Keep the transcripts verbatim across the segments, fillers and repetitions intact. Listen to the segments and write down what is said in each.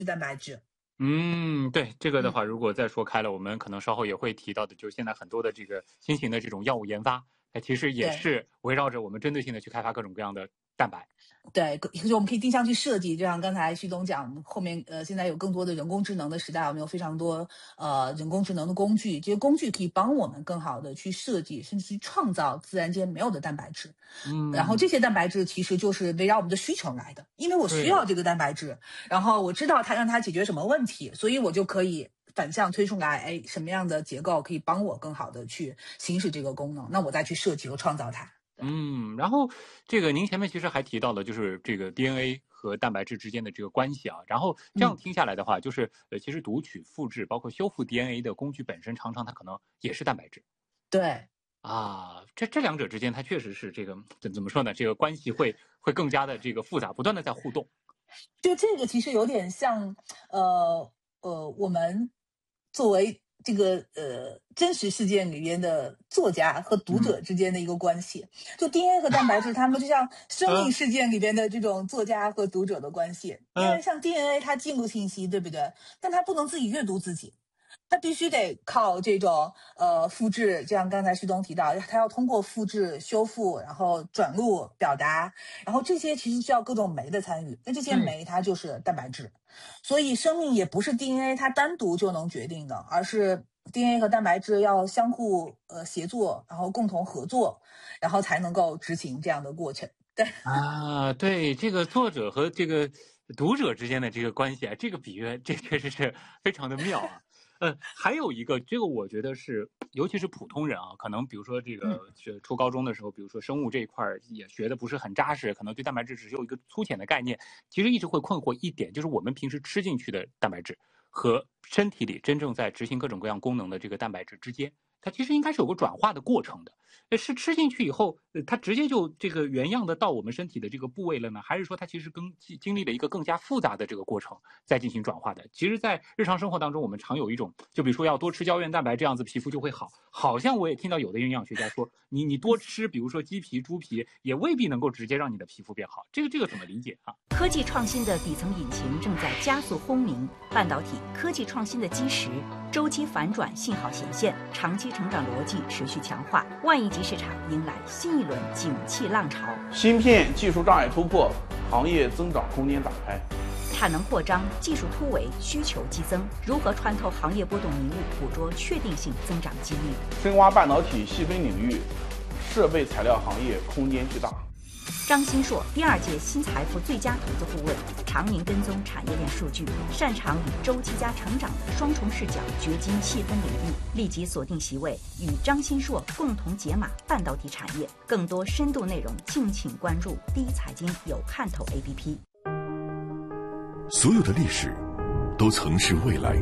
蛋白质。 嗯，对，这个的话，如果再说开了，我们可能稍后也会提到的，就是现在很多的这个新型的这种药物研发，它其实也是围绕着我们针对性的去开发各种各样的蛋白。 对，就是我们可以定向去设计，就像刚才徐总讲，后面呃现在有更多的人工智能的时代，我们有非常多呃人工智能的工具，这些工具可以帮我们更好的去设计，甚至去创造自然界没有的蛋白质。 嗯， 然后这些蛋白质其实就是围绕我们的需求来的，因为我需要这个蛋白质，然后我知道它让它解决什么问题，所以我就可以反向推出来，哎，什么样的结构可以帮我更好的去行使这个功能，那我再去设计和创造它。 嗯，然后这个您前面其实还提到了，就是这个 D N A 和蛋白质之间的这个关系啊。然后这样听下来的话，嗯、就是呃，其实读取、复制，包括修复 D N A 的工具本身，常常它可能也是蛋白质。 对。 啊，这这两者之间，它确实是这个怎怎么说呢？这个关系会会更加的这个复杂，不断的在互动。 就这个其实有点像，呃呃，我们作为这个呃真实事件里边的作家和读者之间的一个关系，嗯、就 D N A 和蛋白质，他们就像生命事件里边的这种作家和读者的关系。嗯、因为像 D N A 它记录信息，对不对？但它不能自己阅读自己。它必须得靠这种呃复制，就像刚才徐东提到，它要通过复制、修复，然后转录、表达，然后这些其实需要各种酶的参与。那这些酶它就是蛋白质，所以生命也不是 D N A 它单独就能决定的，而是 D N A 和蛋白质要相互呃协作，然后共同合作，然后才能够执行这样的过程。对啊，对，这个作者和这个读者之间的这个关系啊，这个比喻这确实是非常的妙啊。呃，还有一个，这个我觉得是，尤其是普通人啊，可能比如说这个是初高中的时候，比如说生物这一块也学的不是很扎实，可能对蛋白质只是有一个粗浅的概念。其实一直会困惑一点，就是我们平时吃进去的蛋白质和身体里真正在执行各种各样功能的这个蛋白质之间，它其实应该是有个转化的过程的。是吃进去以后，它直接就这个原样的到我们身体的这个部位了呢，还是说它其实更经历了一个更加复杂的这个过程再进行转化的？其实，在日常生活当中，我们常有一种，就比如说要多吃胶原蛋白，这样子皮肤就会好。好像我也听到有的营养学家说，你你多吃，比如说鸡皮、猪皮，也未必能够直接让你的皮肤变好。这个这个怎么理解啊？ 科技创新的底层引擎正在加速轰鸣，半导体科技创新的基石周期反转信号显现，长期成长逻辑持续强化，万亿级市场迎来新一轮景气浪潮。 芯片技术障碍突破，行业增长空间打开。 产能扩张，技术突围，需求激增，如何穿透行业波动迷雾，捕捉确定性增长机遇？ 深挖半导体细分领域，设备材料行业空间巨大。 张新硕，第二届新财富最佳投资顾问，常年跟踪产业链数据，擅长以周期加成长的双重视角掘金细分领域。立即锁定席位，与张新硕共同解码半导体产业。更多深度内容，敬请关注第一财经有看头 A P P。 所有的历史都曾是未来，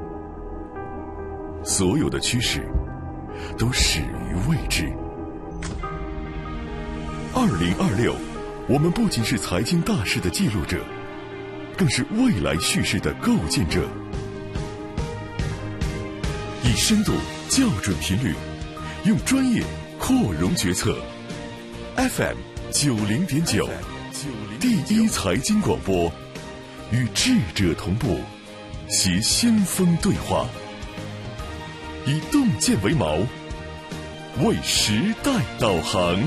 所有的趋势都始于未知。二零二六，我们不仅是财经大事的记录者，更是未来叙事的构建者。以深度校准频率，用专业扩容决策。F M 九零点九，第一财经广播，与智者同步，携先锋对话，以洞见为锚，为时代导航。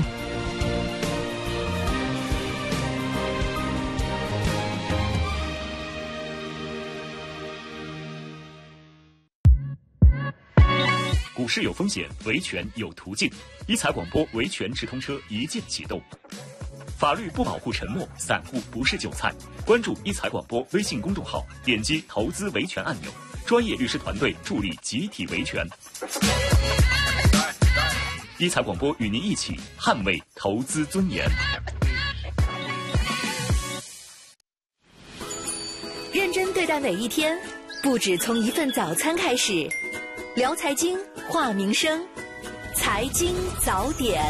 股市有风险，维权有途径。一财广播维权直通车一键启动。法律不保护沉默，散户不是韭菜。关注一财广播微信公众号，点击投资维权按钮，专业律师团队助力集体维权。一财广播与您一起捍卫投资尊严。 认真对待每一天，不止从一份早餐开始。聊财经，话民生，财经早点。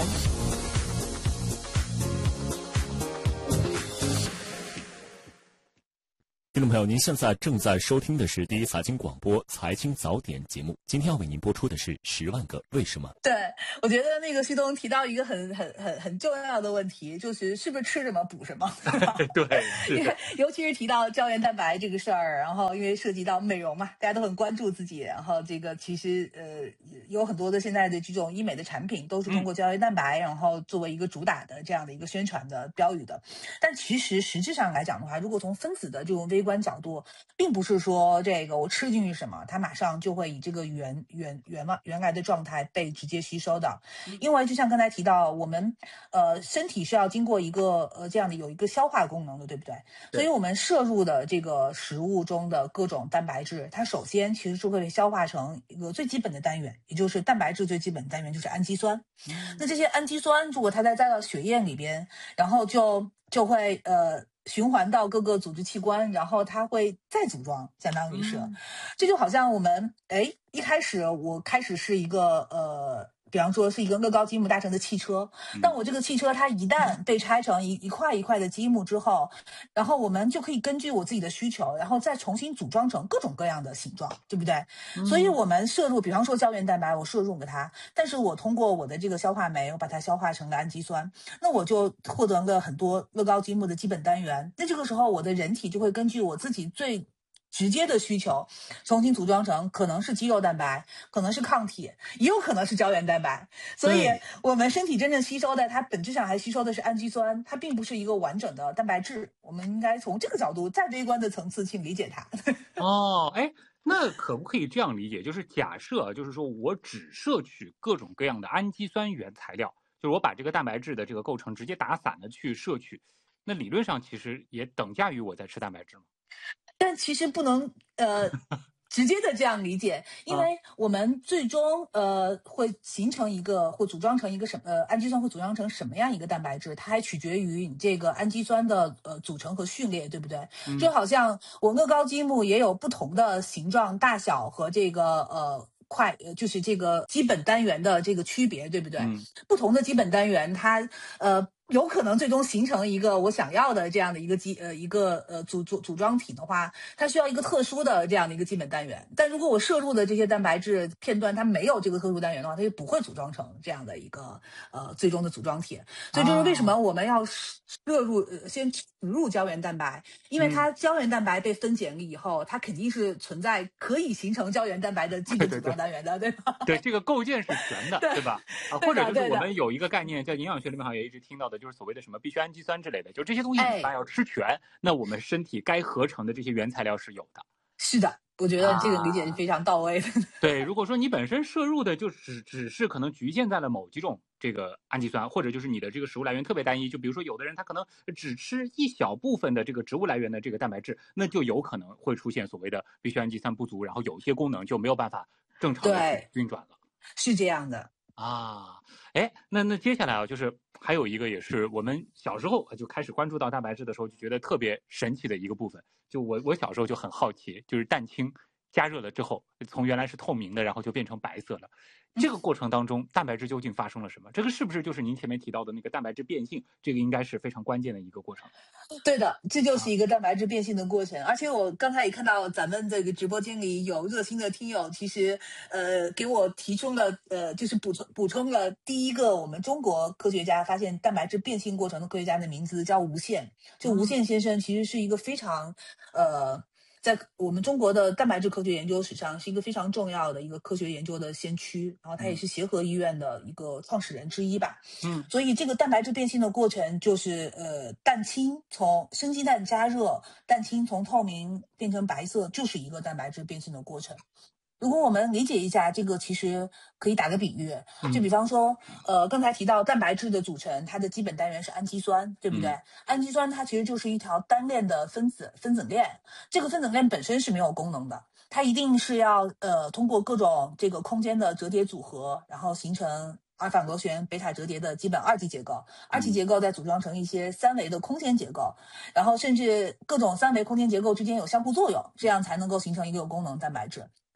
听众朋友，您现在正在收听的是第一财经广播财经早点节目。今天要为您播出的是十万个为什么。 对，我觉得那个旭东提到一个很很很很重要的问题，就是是不是吃什么补什么，对吧？ 对，是的。 尤其是提到胶原蛋白这个事儿，然后因为涉及到美容嘛，大家都很关注自己，然后这个其实呃有很多的现在的这种医美的产品都是通过胶原蛋白，嗯、然后作为一个主打的这样的一个宣传的标语的。但其实实质上来讲的话，如果从分子的这种微观角度，并不是说这个我吃进去什么，它马上就会以这个原原原原来的状态被直接吸收的。因为就像刚才提到，我们呃身体是要经过一个呃这样的有一个消化功能的，对不对？所以我们摄入的这个食物中的各种蛋白质，它首先其实是会被消化成一个最基本的单元，也就是蛋白质最基本的单元就是氨基酸。嗯、那这些氨基酸如果它再加到血液里边，然后就就会呃循环到各个组织器官，然后它会再组装，相当于是，嗯、这就好像我们哎一开始我开始是一个呃。比方说是一个乐高积木搭成的汽车，但我这个汽车它一旦被拆成一一块一块的积木之后，然后我们就可以根据我自己的需求，然后再重新组装成各种各样的形状，对不对？嗯、所以我们摄入，比方说胶原蛋白，我摄入了它，但是我通过我的这个消化酶，我把它消化成了氨基酸，那我就获得了很多乐高积木的基本单元。那这个时候我的人体就会根据我自己最直接的需求重新组装成可能是肌肉蛋白，可能是抗体，也有可能是胶原蛋白。所以我们身体真正吸收的，它本质上还吸收的是氨基酸，它并不是一个完整的蛋白质。我们应该从这个角度再微观的层次去理解它。 哦，哎，那可不可以这样理解，就是假设就是说我只摄取各种各样的氨基酸原材料，就是我把这个蛋白质的这个构成直接打散的去摄取，那理论上其实也等价于我在吃蛋白质吗？ 但其实不能呃直接的这样理解，因为我们最终呃会形成一个或组装成一个什么呃氨基酸会组装成什么样一个蛋白质，它还取决于你这个氨基酸的呃组成和序列，对不对？嗯、就好像我乐高积木也有不同的形状、大小和这个呃。块就是这个基本单元的这个区别，对不对？嗯、不同的基本单元，它呃有可能最终形成一个我想要的这样的一个基呃一个呃组组组装体的话，它需要一个特殊的这样的一个基本单元。但如果我摄入的这些蛋白质片段它没有这个特殊单元的话，它就不会组装成这样的一个呃最终的组装体。所以就是为什么我们要摄入呃先植入胶原蛋白，因为它胶原蛋白被分解了以后，它肯定是存在可以形成胶原蛋白的基本组装单元的，对吧？ 对，这个构件是全的，对, 对吧？啊，或者就是我们有一个概念，在营养学里面好像也一直听到的，就是所谓的什么必需氨基酸之类的，就这些东西你要吃全，哎、那我们身体该合成的这些原材料是有的。 是的。我觉得这个理解是非常到位的。啊、 对，如果说你本身摄入的就只只是可能局限在了某几种这个氨基酸，或者就是你的这个食物来源特别单一，就比如说有的人他可能只吃一小部分的这个植物来源的这个蛋白质，那就有可能会出现所谓的必需氨基酸不足，然后有一些功能就没有办法正常的运转了。 是这样的啊。哎，那那接下来啊，就是还有一个也是我们小时候就开始关注到蛋白质的时候，就觉得特别神奇的一个部分。就我我小时候就很好奇，就是蛋清加热了之后，从原来是透明的，然后就变成白色了。这个过程当中，蛋白质究竟发生了什么？这个是不是就是您前面提到的那个蛋白质变性？这个应该是非常关键的一个过程。 对的，这就是一个蛋白质变性的过程。啊、而且我刚才也看到咱们这个直播间里有热心的听友，其实呃给我提出了呃就是补充补充了第一个我们中国科学家发现蛋白质变性过程的科学家的名字叫吴宪。就吴宪先生其实是一个非常呃。在我们中国的蛋白质科学研究史上是一个非常重要的一个科学研究的先驱，然后他也是协和医院的一个创始人之一吧。嗯，所以这个蛋白质变性的过程就是呃，蛋清从生鸡蛋加热，蛋清从透明变成白色，就是一个蛋白质变性的过程。如果我们理解一下这个，其实可以打个比喻，就比方说，呃，刚才提到蛋白质的组成，它的基本单元是氨基酸，对不对？嗯、氨基酸它其实就是一条单链的分子分子链，这个分子链本身是没有功能的，它一定是要呃通过各种这个空间的折叠组合，然后形成阿尔法螺旋贝塔折叠的基本二级结构，二级结构再组装成一些三维的空间结构，然后甚至各种三维空间结构之间有相互作用，这样才能够形成一个有功能蛋白质。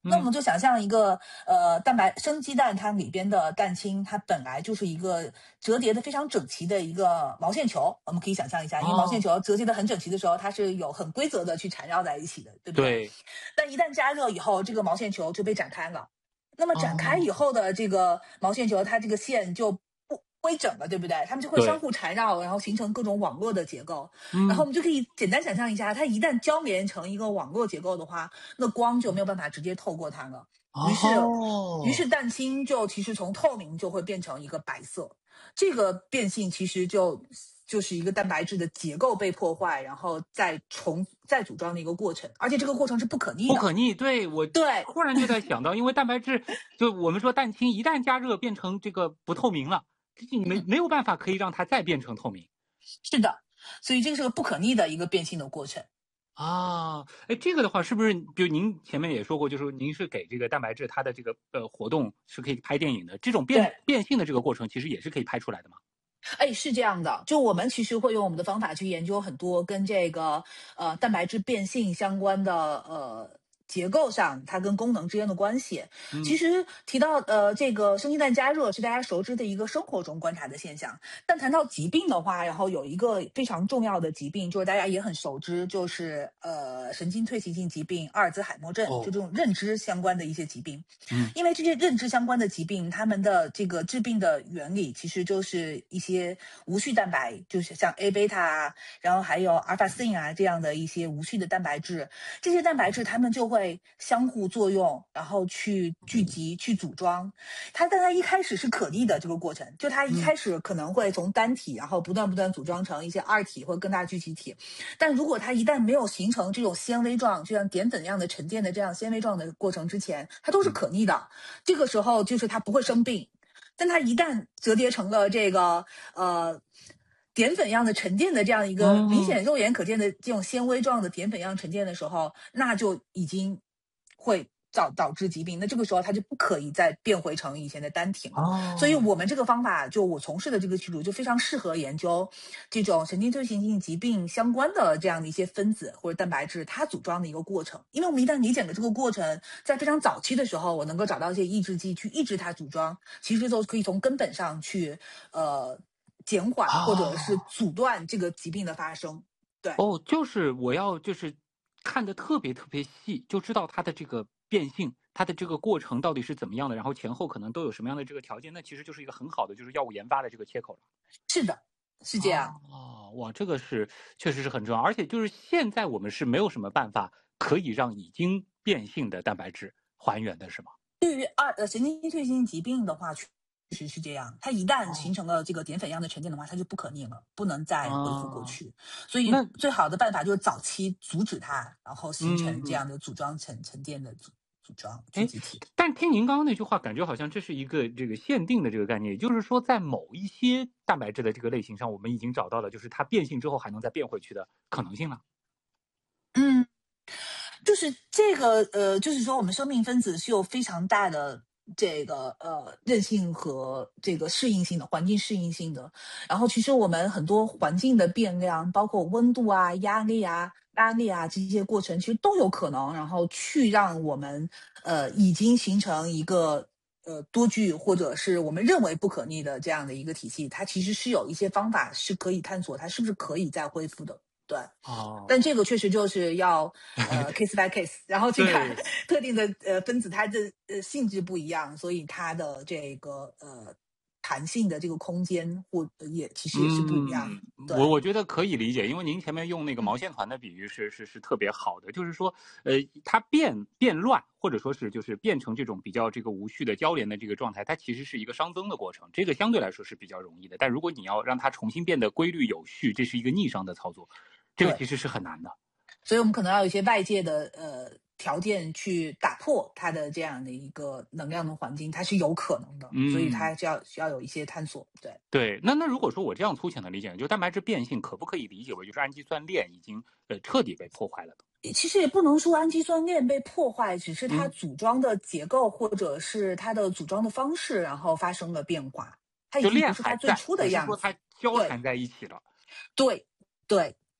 那我们就想象一个呃蛋白生鸡蛋，它里边的蛋清，它本来就是一个折叠的非常整齐的一个毛线球。我们可以想象一下，因为毛线球折叠的很整齐的时候，它是有很规则的去缠绕在一起的，对不对？ 对。 但一旦加热以后，这个毛线球就被展开了。那么展开以后的这个毛线球，它这个线就不规整了，对不对？它们就会相互缠绕，然后形成各种网络的结构。然后我们就可以简单想象一下，它一旦交连成一个网络结构的话，那光就没有办法直接透过它了。于是， 哦、 于是蛋清就其实从透明就会变成一个白色。这个变性其实就就是一个蛋白质的结构被破坏，然后再重再组装的一个过程，而且这个过程是不可逆的。 不可逆，对我对， 忽然就在想到，因为蛋白质就我们说蛋清一旦加热变成这个不透明了，你没没有办法可以让它再变成透明。 是的，所以这个是个不可逆的一个变性的过程。 啊，哎，这个的话是不是就您前面也说过，就是您是给这个蛋白质它的这个呃活动是可以拍电影的，这种变变性的这个过程其实也是可以拍出来的吗？ 哎，是这样的，就我们其实会用我们的方法去研究很多跟这个呃蛋白质变性相关的呃结构上它跟功能之间的关系。 嗯、 其实提到呃这个生鸡蛋加热是大家熟知的一个生活中观察的现象，但谈到疾病的话，然后有一个非常重要的疾病，就是大家也很熟知，就是呃神经退行性疾病阿尔兹海默症， 哦、 就这种认知相关的一些疾病。 嗯， 因为这些认知相关的疾病，它们的这个致病的原理其实就是一些无序蛋白，就是像 A 贝塔啊，然后还有阿尔法斯啊这样的一些无序的蛋白质，这些蛋白质它们就会相互作用，然后去聚集、去组装。它但它一开始是可逆的这个过程，就它一开始可能会从单体，然后不断不断组装成一些二体或更大聚集体。但如果它一旦没有形成这种纤维状，就像淀粉一样的沉淀的这样纤维状的过程之前，它都是可逆的。这个时候就是它不会生病。但它一旦折叠成了这个呃淀粉一样的沉淀的这样一个明显肉眼可见的这种纤维状的淀粉一样沉淀的时候，那就已经会导导致疾病。那这个时候它就不可以再变回成以前的单体了。 哦、 所以我们这个方法，就我从事的这个技术就非常适合研究这种神经退行性疾病相关的这样的一些分子或者蛋白质它组装的一个过程。因为我们一旦理解了这个过程，在非常早期的时候，我能够找到一些抑制剂去抑制它组装，其实就可以从根本上去呃减缓或者是阻断这个疾病的发生。对， 哦，就是我要就是看得特别特别细，就知道它的这个变性，它的这个过程到底是怎么样的，然后前后可能都有什么样的这个条件，那其实就是一个很好的就是药物研发的这个切口了。 是的，是这样。 哦，哇，这个是确实是很重要，而且就是现在我们是没有什么办法可以让已经变性的蛋白质还原的，是吗？ 对于二呃神经退行性疾病的话，确实是这样。它一旦形成了这个淀粉一样的沉淀的话，它就不可逆了，不能再恢复过去。哦、所以最好的办法就是早期阻止它，然后形成这样的组装沉、嗯、沉淀的组组装聚集体。 但是听您刚刚那句话，感觉好像这是一个这个限定的这个概念，也就是说，在某一些蛋白质的这个类型上，我们已经找到了就是它变性之后还能再变回去的可能性了。 嗯。就是这个呃，就是说我们生命分子是有非常大的这个呃韧性和这个适应性的，环境适应性的。然后其实我们很多环境的变量，包括温度啊、压力啊、拉力啊这些过程，其实都有可能，然后去让我们呃已经形成一个呃多聚或者是我们认为不可逆的这样的一个体系，它其实是有一些方法是可以探索它是不是可以再恢复的。对， 哦， 但这个确实就是要呃 case by case， 然后去看特定的呃分子它的呃性质不一样，所以它的这个呃弹性的这个空间或也其实也是不一样。 嗯、 对， 我我觉得可以理解，因为您前面用那个毛线团的比喻是是是特别好的，就是说呃它变变乱或者说是就是变成这种比较这个无序的交连的这个状态，它其实是一个熵增的过程，这个相对来说是比较容易的。但如果你要让它重新变得规律有序，这是一个逆熵的操作。这个其实是很难的， 所以我们可能要有一些外界的呃条件去打破它的这样的一个能量的环境，它是有可能的，嗯、所以它需要需要有一些探索。对对，那那如果说我这样粗浅的理解，就蛋白质变性可不可以理解为就是氨基酸链已经呃彻底被破坏了的？ 其实也不能说氨基酸链被破坏，只是它组装的结构或者是它的组装的方式，然后发生了变化。它已经不是它最初的样子， 就链还在，只是说它交缠在一起了。 对对。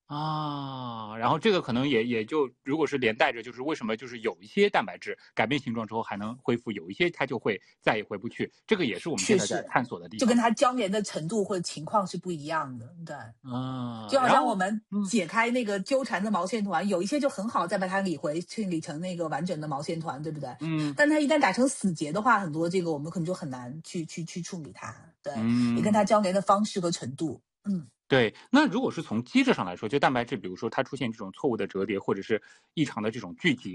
啊，然后这个可能也也就如果是连带着，就是为什么就是有一些蛋白质改变形状之后还能恢复，有一些它就会再也回不去，这个也是我们现在在探索的地方， 就跟它胶粘的程度或者情况是不一样的，对， 啊， 就好像我们解开那个纠缠的毛线团，嗯、有一些就很好，再把它理回去理成那个完整的毛线团，对不对？ 嗯， 但它一旦打成死结的话，很多这个我们可能就很难去去去处理它，对， 嗯、 也跟它胶粘的方式和程度，嗯。 对，那如果是从机制上来说，就蛋白质，比如说它出现这种错误的折叠或者是异常的这种聚集，